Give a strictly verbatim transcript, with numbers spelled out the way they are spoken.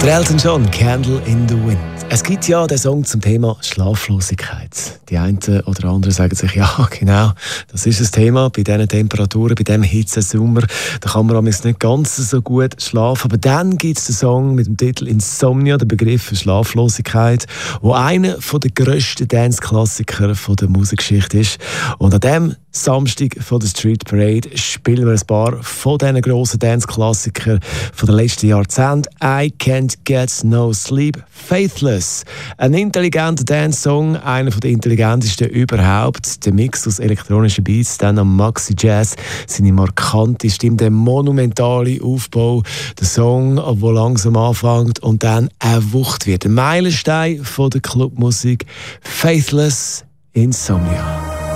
Der Elton John, Candle in the Wind. Es gibt ja den Song zum Thema Schlaflosigkeit. Die einen oder anderen sagen sich, ja genau, das ist das Thema. Bei diesen Temperaturen, bei diesem Hitzesommer, da kann man nicht ganz so gut schlafen. Aber dann gibt es den Song mit dem Titel Insomnia, der Begriff für Schlaflosigkeit, wo einer der grössten Dance-Klassiker der Musikgeschichte ist. Und an diesem Samstag von der Street Parade spielen wir ein paar von diesen grossen Dance-Klassikern von den letzten Jahrzehnten. I Can't Get No Sleep, Faithless. Ein intelligenter Dance-Song, einer der intelligentesten überhaupt. Der Mix aus elektronischen Beats, dann am Maxi Jazz, seine markante Stimme, der monumentale Aufbau, der Song, der langsam anfängt und dann eine Wucht wird. Ein Meilenstein von der Clubmusik, Faithless, Insomnia.